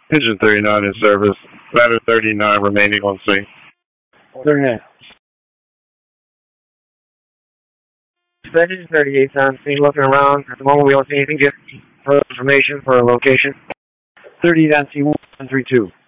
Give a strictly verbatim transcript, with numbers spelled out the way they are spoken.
Pigeon thirty-nine in service. Ladder thirty-nine remaining on scene. thirty-nine. Pigeon thirty-eight on scene, looking around. At the moment, we don't see anything. Just for information for a location. thirty-eight on scene, one three two.